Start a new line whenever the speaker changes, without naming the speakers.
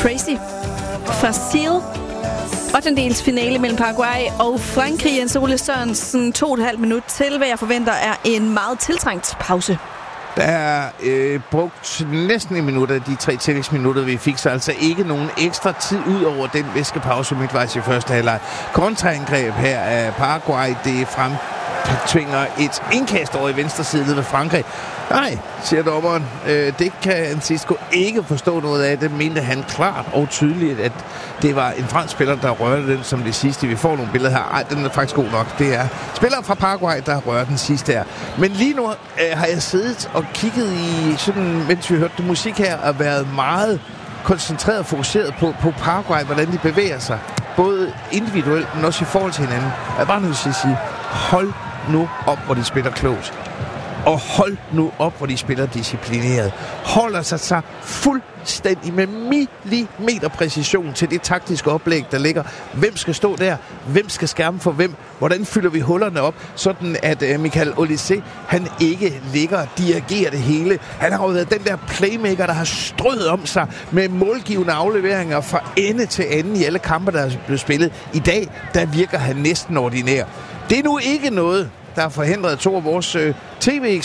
Crazy fra Seal. 8. finale mellem Paraguay og Frankrig. Jens Ole Sørensen, 2,5 minut til, hvad jeg forventer er en meget tiltrængt pause.
Der er brugt næsten 1 minut af de 3 tillægsminutter, vi fik, så altså ikke nogen ekstra tid ud over den væskepause midtvejs i første halvleg. Kontraangreb her af Paraguay, det fremtvinger et indkast over i venstre side ved Frankrig. Nej, siger dommeren. Det kan Ancisco ikke forstå noget af. Det mente han klart og tydeligt, at det var en fransk spiller, der rørte den som det sidste. Vi får nogle billeder her. Ej, den er faktisk god nok. Det er spillere fra Paraguay, der rører den sidste her. Men lige nu har jeg siddet og kigget i, sådan, mens vi hørte det musik her, og været meget koncentreret og fokuseret på Paraguay, hvordan de bevæger sig. Både individuelt, men også i forhold til hinanden. Jeg er bare nødt til at sige, hold nu op, hvor de spiller klogt. Og hold nu op, hvor de spiller disciplineret. Holder sig fuldstændig med millimeterpræcision til det taktiske oplæg, der ligger. Hvem skal stå der? Hvem skal skærme for hvem? Hvordan fylder vi hullerne op? Sådan at Michael Olise, han ikke ligger og dirigerer det hele. Han har jo været den der playmaker, der har strøget om sig med målgivende afleveringer fra ende til ende i alle kampe, der er blevet spillet. I dag, der virker han næsten ordinær. Det er nu ikke noget, der har forhindret 2 af vores tv